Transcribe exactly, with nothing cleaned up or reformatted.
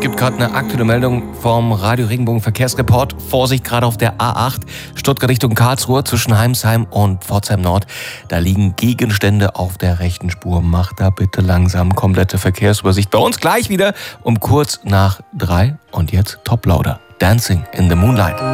gibt gerade eine aktuelle Meldung vom Radio Regenbogen Verkehrsreport. Vorsicht, gerade auf der A acht, Stuttgart Richtung Karlsruhe zwischen Heimsheim und Pforzheim Nord. Da liegen Gegenstände auf der rechten Spur. Macht da bitte langsam komplette Verkehrsübersicht. Bei uns gleich wieder um kurz nach drei. Und jetzt Top Lauder. Dancing in the Moonlight.